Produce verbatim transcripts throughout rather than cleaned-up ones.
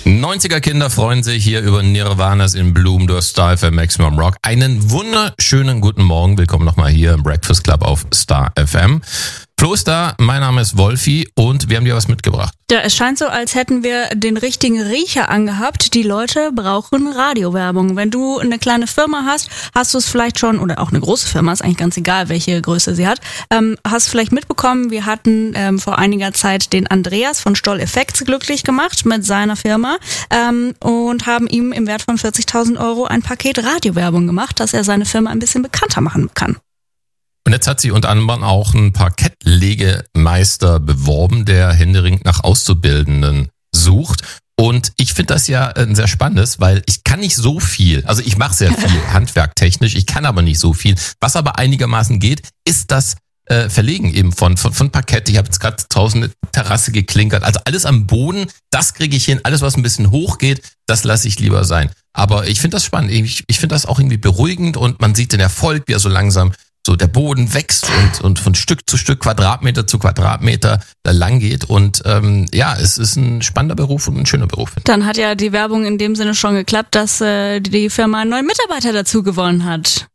neunziger Kinder freuen sich hier über Nirvanas in Bloom durch Star F M Maximum Rock. Einen wunderschönen guten Morgen. Willkommen nochmal hier im Breakfast Club auf Star F M. Flo ist da, mein Name ist Wolfi und wir haben dir was mitgebracht. Ja, es scheint so, als hätten wir den richtigen Riecher angehabt. Die Leute brauchen Radiowerbung. Wenn du eine kleine Firma hast, hast du es vielleicht schon, oder auch eine große Firma, ist eigentlich ganz egal, welche Größe sie hat, ähm, hast vielleicht mitbekommen, wir hatten ähm, vor einiger Zeit den Andreas von Stoll Effects glücklich gemacht mit seiner Firma ähm, und haben ihm im Wert von vierzigtausend Euro ein Paket Radiowerbung gemacht, dass er seine Firma ein bisschen bekannter machen kann. Und jetzt hat sie unter anderem auch einen Parkettlegemeister beworben, der händeringend nach Auszubildenden sucht. Und ich finde das ja ein sehr spannendes, weil ich kann nicht so viel, also ich mache sehr viel handwerktechnisch, ich kann aber nicht so viel. Was aber einigermaßen geht, ist das äh, Verlegen eben von, von, von Parkett. Ich habe jetzt gerade draußen eine Terrasse geklinkert, also alles am Boden, das kriege ich hin. Alles, was ein bisschen hoch geht, das lasse ich lieber sein. Aber ich finde das spannend, ich, ich finde das auch irgendwie beruhigend und man sieht den Erfolg, wie er so langsam so der Boden wächst und, und von Stück zu Stück, Quadratmeter zu Quadratmeter da lang geht. Und ähm, ja, es ist ein spannender Beruf und ein schöner Beruf. Dann hat ja die Werbung in dem Sinne schon geklappt, dass äh, die Firma einen neuen Mitarbeiter dazu gewonnen hat.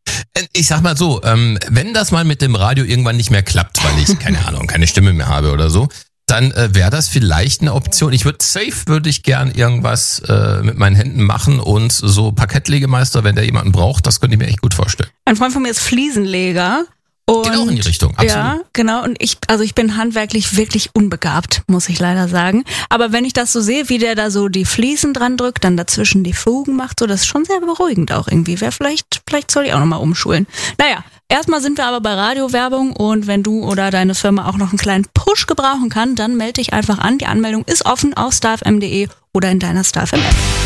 Ich sag mal so, ähm, wenn das mal mit dem Radio irgendwann nicht mehr klappt, weil ich, keine Ahnung, keine Stimme mehr habe oder so, dann äh, wäre das vielleicht eine Option. Ich würde safe, würde ich gern irgendwas äh, mit meinen Händen machen und so Parkettlegemeister, wenn der jemanden braucht, das könnte ich mir echt gut vorstellen. Ein Freund von mir ist Fliesenleger. Und geht auch in die Richtung, absolut. Ja, genau. Und ich, also ich bin handwerklich wirklich unbegabt, muss ich leider sagen. Aber wenn ich das so sehe, wie der da so die Fliesen dran drückt, dann dazwischen die Fugen macht, so, das ist schon sehr beruhigend auch irgendwie. Wer vielleicht, vielleicht soll ich auch nochmal umschulen. Naja, erstmal sind wir aber bei Radiowerbung und wenn du oder deine Firma auch noch einen kleinen Push gebrauchen kann, dann melde dich einfach an. Die Anmeldung ist offen auf starfm punkt de oder in deiner Star F M App.